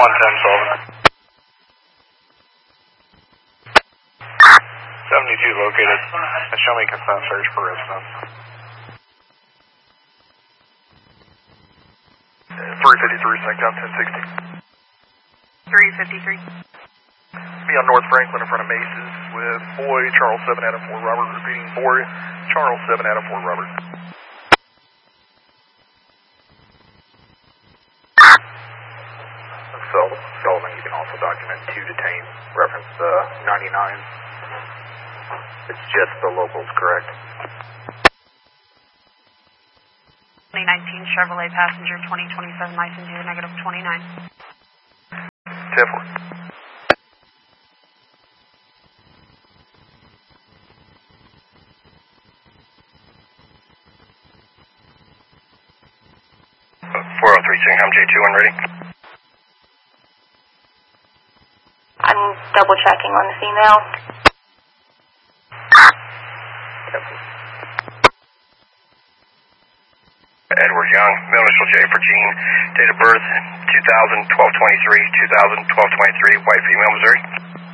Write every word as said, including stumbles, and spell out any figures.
one ten Sullivan. seventy-two located. Show me consent search for residence. three fifty-three, Sanctown ten sixty. three fifty-three. Be on North Franklin in front of Macy's with boy Charles seven Adam four Robert. Repeating boy Charles seven Adam four Robert. Sullivan, Sullivan, you can also document two detained, reference uh, ninety-nine. It's just the locals, correct? twenty nineteen Chevrolet passenger twenty twenty-seven license year negative twenty-nine. ten four. four oh three Singham J two one ready. I'm double checking on the female. Edward Young, middle initial J for Jean, date of birth two thousand, twelve twenty-three, two thousand, twelve twenty-three, white female, Missouri.